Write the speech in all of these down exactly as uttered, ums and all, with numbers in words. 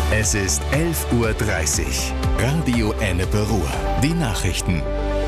Es ist elf Uhr dreißig. Radio Ennepe Ruhr. Die Nachrichten.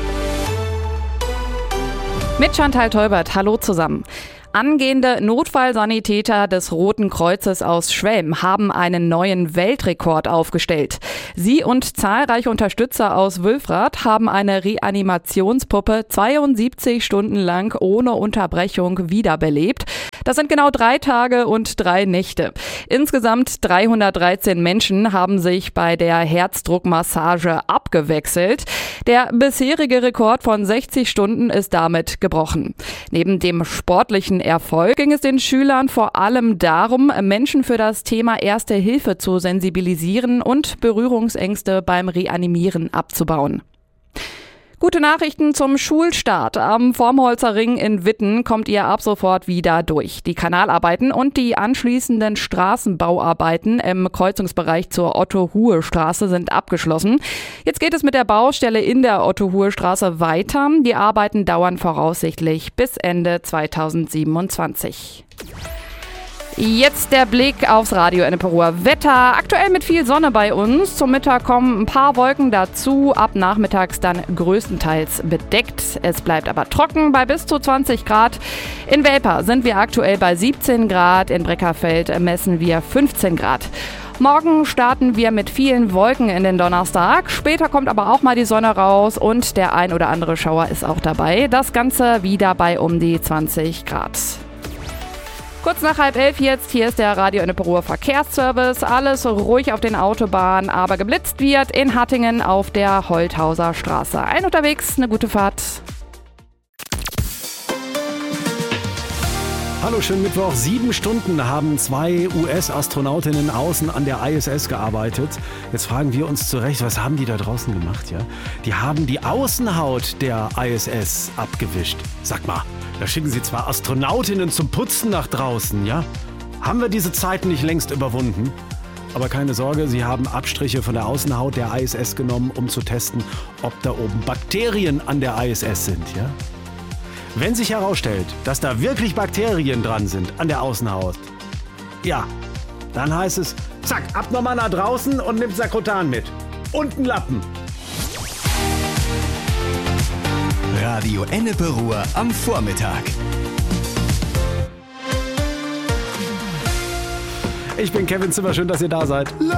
Mit Chantal Teubert, hallo zusammen. Angehende Notfallsanitäter des Roten Kreuzes aus Schwelm haben einen neuen Weltrekord aufgestellt. Sie und zahlreiche Unterstützer aus Wülfrath haben eine Reanimationspuppe zweiundsiebzig Stunden lang ohne Unterbrechung wiederbelebt. Das sind genau drei Tage und drei Nächte. Insgesamt dreihundertdreizehn Menschen haben sich bei der Herzdruckmassage abgewechselt. Der bisherige Rekord von sechzig Stunden ist damit gebrochen. Neben dem sportlichen Erfolg ging es den Schülern vor allem darum, Menschen für das Thema Erste Hilfe zu sensibilisieren und Berührungsängste beim Reanimieren abzubauen. Gute Nachrichten zum Schulstart. Am Vormholzer Ring in Witten kommt ihr ab sofort wieder durch. Die Kanalarbeiten und die anschließenden Straßenbauarbeiten im Kreuzungsbereich zur Otto-Huhe-Straße sind abgeschlossen. Jetzt geht es mit der Baustelle in der Otto-Huhe-Straße weiter. Die Arbeiten dauern voraussichtlich bis Ende zweitausendsiebenundzwanzig. Jetzt der Blick aufs Radio Ennepe Ruhr. Wetter aktuell mit viel Sonne bei uns. Zum Mittag kommen ein paar Wolken dazu. Ab nachmittags dann größtenteils bedeckt. Es bleibt aber trocken bei bis zu zwanzig Grad. In Welper sind wir aktuell bei siebzehn Grad. In Breckerfeld messen wir fünfzehn Grad. Morgen starten wir mit vielen Wolken in den Donnerstag. Später kommt aber auch mal die Sonne raus und der ein oder andere Schauer ist auch dabei. Das Ganze wieder bei um die zwanzig Grad. Kurz nach halb elf jetzt, hier ist der Radio Ennepe Ruhr Verkehrsservice. Alles ruhig auf den Autobahnen, aber geblitzt wird in Hattingen auf der Holthauser Straße. Ein unterwegs, eine gute Fahrt. Hallo, schönen Mittwoch. Sieben Stunden haben zwei U S-Astronautinnen außen an der I S S gearbeitet. Jetzt fragen wir uns zurecht, was haben die da draußen gemacht? Ja? Die haben die Außenhaut der I S S abgewischt. Sag mal, da schicken sie zwar Astronautinnen zum Putzen nach draußen, ja? Haben wir diese Zeiten nicht längst überwunden? Aber keine Sorge, sie haben Abstriche von der Außenhaut der I S S genommen, um zu testen, ob da oben Bakterien an der I S S sind, ja? Wenn sich herausstellt, dass da wirklich Bakterien dran sind an der Außenhaut, ja, dann heißt es, zack, ab nochmal nach draußen und nimmt Sakrotan mit. Und einen Lappen. Radio Ennepe Ruhr am Vormittag. Ich bin Kevin Zimmer, schön, dass ihr da seid.